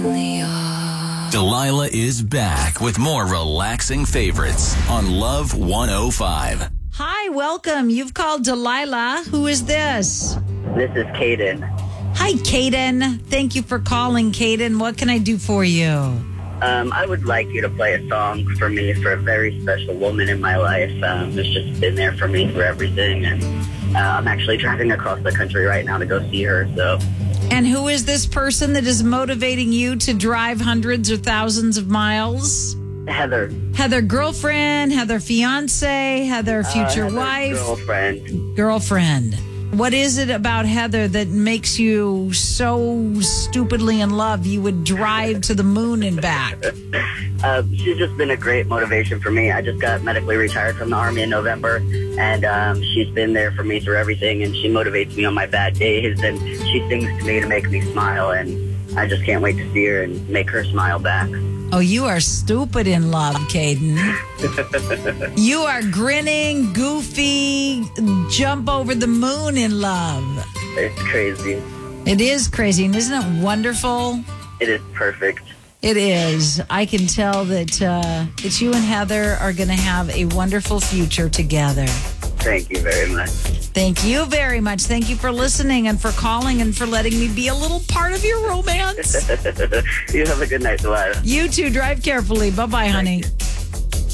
in the yard. Delilah is back with more relaxing favorites on Love 105. Hi, welcome. You've called Delilah. Who is this? This is Caden. Hi, Caden. Thank you for calling, Caden. What can I do for you? I would like you to play a song for me for a very special woman in my life. Who's just been there for me for everything. And I'm actually driving across the country right now to go see her. So. And who is this person that is motivating you to drive hundreds or thousands of miles? Heather. Heather girlfriend, Heather fiance, Heather future Heather wife. Girlfriend. What is it about Heather that makes you so stupidly in love you would drive to the moon and back? She's just been a great motivation for me. I just got medically retired from the Army in November, and she's been there for me through everything, and she motivates me on my bad days, and she sings to me to make me smile, and I just can't wait to see her and make her smile back. Oh, you are stupid in love, Caden. You are grinning, goofy, jump over the moon in love. It's crazy. It is crazy, and isn't it wonderful? It is perfect. It is. I can tell that you and Heather are going to have a wonderful future together. Thank you very much. Thank you very much. Thank you for listening and for calling and for letting me be a little part of your romance. You have a good night, Delilah. You too. Drive carefully. Bye-bye, honey.